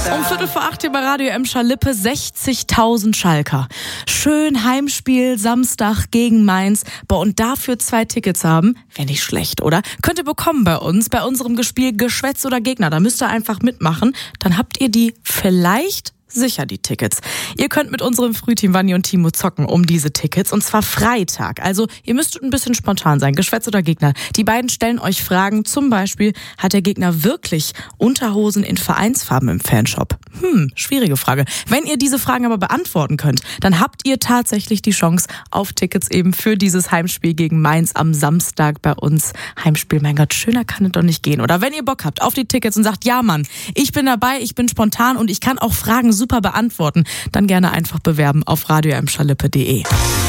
Um 7:45 hier bei Radio Emscher Lippe 60.000 Schalker. Schön Heimspiel Samstag gegen Mainz. Boah, und dafür 2 Tickets haben, wäre nicht schlecht, oder? Könnt ihr bekommen bei uns, bei unserem Gespiel Geschwätz oder Gegner. Da müsst ihr einfach mitmachen. Dann habt ihr die vielleicht sicher, die Tickets. Ihr könnt mit unserem Frühteam Vanni und Timo zocken um diese Tickets, und zwar Freitag. Also ihr müsst ein bisschen spontan sein. Geschwätz oder Gegner. Die beiden stellen euch Fragen. Zum Beispiel, hat der Gegner wirklich Unterhosen in Vereinsfarben im Fanshop? Schwierige Frage. Wenn ihr diese Fragen aber beantworten könnt, dann habt ihr tatsächlich die Chance auf Tickets eben für dieses Heimspiel gegen Mainz am Samstag bei uns. Heimspiel, mein Gott, schöner kann es doch nicht gehen. Oder wenn ihr Bock habt auf die Tickets und sagt, ja Mann, ich bin dabei, ich bin spontan und ich kann auch Fragen super beantworten, dann gerne einfach bewerben auf radioemscherlippe.de.